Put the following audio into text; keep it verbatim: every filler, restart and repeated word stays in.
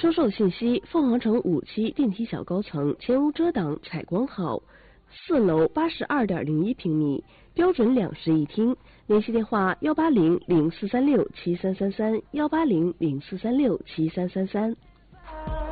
销售信息：凤凰城五期电梯小高层，前无遮挡，采光好，四楼八十二点零一平米，标准两室一厅。联系电话：幺八零零四三六七三三三，幺八零零四三六七三三三。